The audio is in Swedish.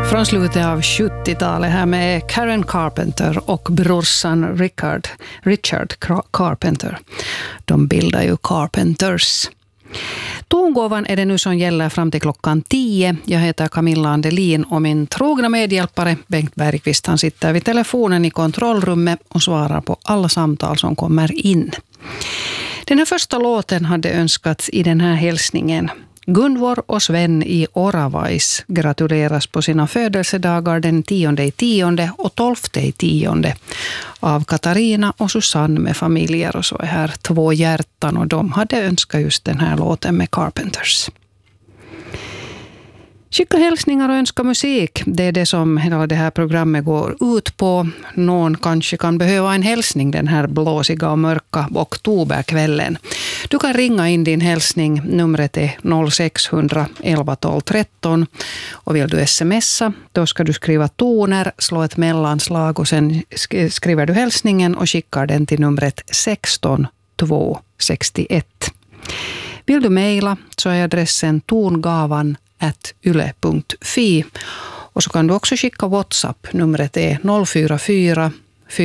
Från slutet av 70-talet här med Karen Carpenter och brorsan Richard Carpenter. De bildar ju Carpenters. Tongåvan är det nu som gäller fram till klockan 10. Jag heter Camilla Andelin och min trogna medhjälpare Bengt Bergqvist, han sitter vid telefonen i kontrollrummet och svarar på alla samtal som kommer in. Den här första låten hade önskats i den här hälsningen. Gunvor och Sven i Oravais gratuleras på sina födelsedagar den 10/10 och 12/10 av Katarina och Susanne med familjer, och så är här 2 hjärtan och de hade önskat just den här låten med Carpenters. Skicka hälsningar och önska musik, det är det som hela det här programmet går ut på. Någon kanske kan behöva en hälsning den här blåsiga och mörka oktoberkvällen. Du kan ringa in din hälsning, numret är 0600 11 12 13, och vill du smsa då ska du skriva toner, slå ett mellanslag och sen skriver du hälsningen och skickar den till numret 16 261. Vill du mejla så är adressen tongavan@yle.fi, och så kan du också skicka WhatsApp. Numret är 044